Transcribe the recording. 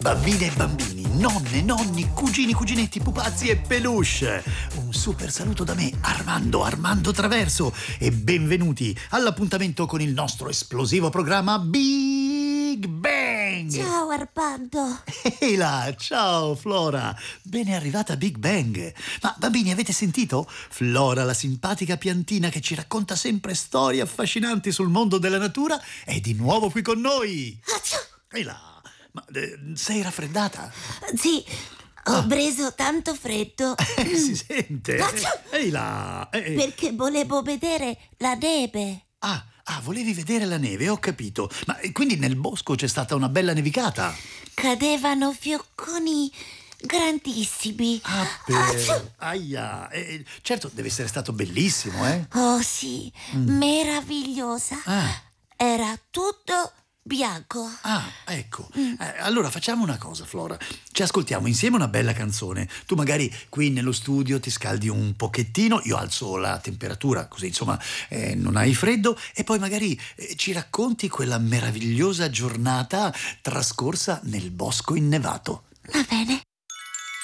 Bambine e bambini, nonne, nonni, cugini, cuginetti, pupazzi e peluche. Un super saluto da me, Armando Traverso, e benvenuti all'appuntamento con il nostro esplosivo programma Big Bang. Ciao Armando. Ehi là, ciao Flora, ben arrivata a Big Bang. Ma bambini, avete sentito? Flora, la simpatica piantina che ci racconta sempre storie affascinanti sul mondo della natura, è di nuovo qui con noi. Acciù. Ehi là. Ma sei raffreddata? Sì, ho preso tanto freddo. Si sente? Acciù. Ehi là! Perché volevo vedere la neve. Ah, volevi vedere la neve, ho capito. Ma quindi nel bosco c'è stata una bella nevicata? Cadevano fiocconi grandissimi. Acciù. Aia! Certo, deve essere stato bellissimo, eh? Oh sì, meravigliosa. Era tutto bianco. Ecco. Allora facciamo una cosa, Flora. Ci ascoltiamo insieme una bella canzone. Tu magari qui nello studio ti scaldi un pochettino, io alzo la temperatura, così insomma non hai freddo, e poi magari ci racconti quella meravigliosa giornata trascorsa nel bosco innevato. Va bene.